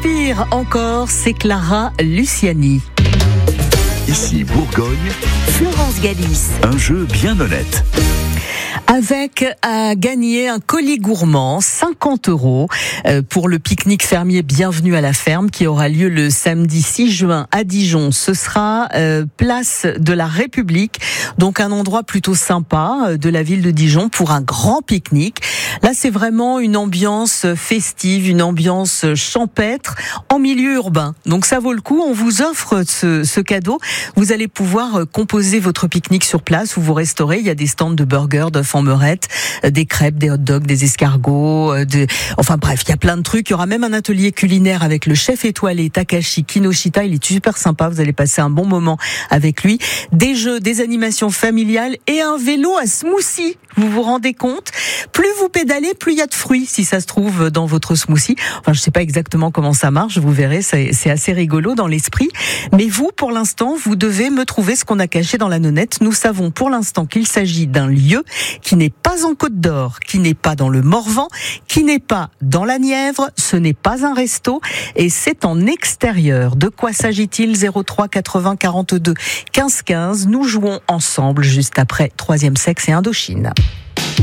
Respire encore, c'est Clara Luciani. Ici Bourgogne, Florence Galis. un jeu bien honnête. Avec à gagner un colis gourmand, 50 € pour le pique-nique fermier Bienvenue à la ferme qui aura lieu le samedi 6 juin à Dijon. Ce sera place de la République, donc un endroit plutôt sympa de la ville de Dijon pour un grand pique-nique. Là, c'est vraiment une ambiance festive, une ambiance champêtre en milieu urbain. Donc ça vaut le coup, on vous offre ce cadeau. Vous allez pouvoir composer votre pique-nique sur place ou vous restaurer. Il y a des stands de burgers, d'œufs en meurette, des crêpes, des hot dogs, des escargots, enfin bref, il y a plein de trucs. Il y aura même un atelier culinaire avec le chef étoilé Takashi Kinoshita. Il est super sympa, vous allez passer un bon moment avec lui. Des jeux, des animations familiales et un vélo à smoothie. Vous vous rendez compte? Plus vous pédalez, plus il y a de fruits, si ça se trouve, dans votre smoothie. Enfin, je sais pas exactement comment ça marche, vous verrez, c'est assez rigolo dans l'esprit. Mais vous, pour l'instant, vous devez me trouver ce qu'on a caché dans la nonnette. Nous savons pour l'instant qu'il s'agit d'un lieu qui n'est pas en Côte d'Or, qui n'est pas dans le Morvan, qui n'est pas dans la Nièvre, ce n'est pas un resto, et c'est en extérieur. De quoi s'agit-il? 03 80 42 15 15. Nous jouons ensemble juste après Troisième Sexe et Indochine.